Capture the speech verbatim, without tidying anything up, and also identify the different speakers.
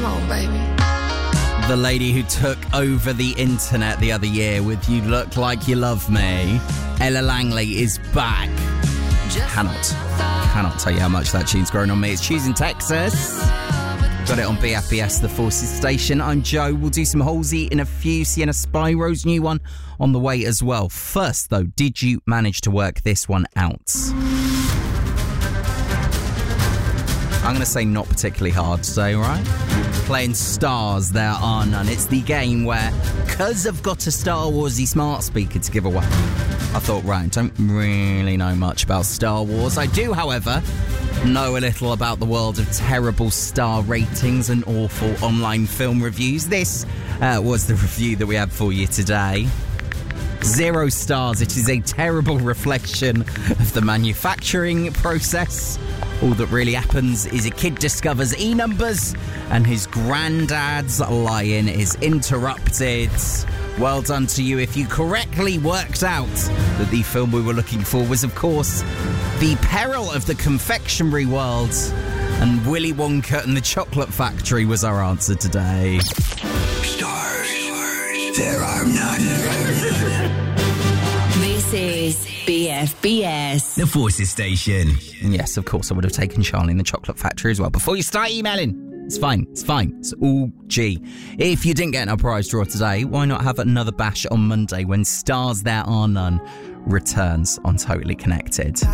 Speaker 1: Come on, baby.
Speaker 2: The lady who took over the internet the other year with You Look Like You Love Me, Ella Langley, is back. Cannot, cannot tell you how much that tune's grown on me. It's Choosing Texas. Got it on B F B S, the Forces station. I'm Joe. We'll do some Halsey in a few. Sienna Spiro's new one on the way as well. First, though, did you manage to work this one out? I'm going to say not particularly hard today, right? Playing Stars, There Are None. It's the game where, because I've got a Star Warsy smart speaker to give away, I thought, right, don't really know much about Star Wars. I do, however, know a little about the world of terrible star ratings and awful online film reviews. This uh, was the review that we had for you today. Zero stars. It is a terrible reflection of the manufacturing process. All that really happens is a kid discovers E-numbers and his granddad's lion is interrupted. Well done to you if you correctly worked out that the film we were looking for was, of course, The Peril of the Confectionery World, and Willy Wonka and the Chocolate Factory was our answer today.
Speaker 3: Stars, there are none.
Speaker 4: This is B F B S,
Speaker 3: the Forces station.
Speaker 2: And yes, of course, I would have taken Charlie and the Chocolate Factory as well. Before you start emailing, it's fine, it's fine, it's all G. If you didn't get in our prize draw today, why not have another bash on Monday when Stars There Are None returns on Totally Connected?